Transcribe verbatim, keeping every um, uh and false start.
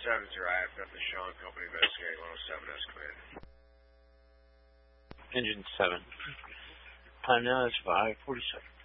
seven zero, I have got the Sean Company investigating one oh seven S command. Engine seven. Time now is five forty-seven.